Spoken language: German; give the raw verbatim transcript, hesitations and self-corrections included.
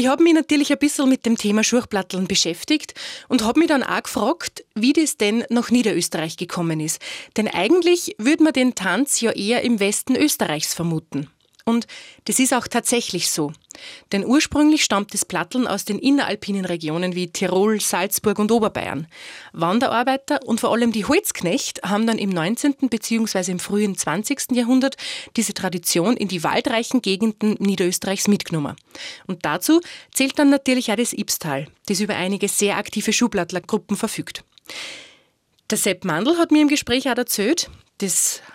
Ich habe mich natürlich ein bisschen mit dem Thema Schurchplatteln beschäftigt und habe mich dann auch gefragt, wie das denn nach Niederösterreich gekommen ist. Denn eigentlich würde man den Tanz ja eher im Westen Österreichs vermuten. Und das ist auch tatsächlich so. Denn ursprünglich stammt das Platteln aus den inneralpinen Regionen wie Tirol, Salzburg und Oberbayern. Wanderarbeiter und vor allem die Holzknecht haben dann im neunzehnten bzw. im frühen zwanzigsten Jahrhundert diese Tradition in die waldreichen Gegenden Niederösterreichs mitgenommen. Und dazu zählt dann natürlich auch das Ybbstal, das über einige sehr aktive Schuhplattlergruppen verfügt. Der Sepp Mandl hat mir im Gespräch auch erzählt, das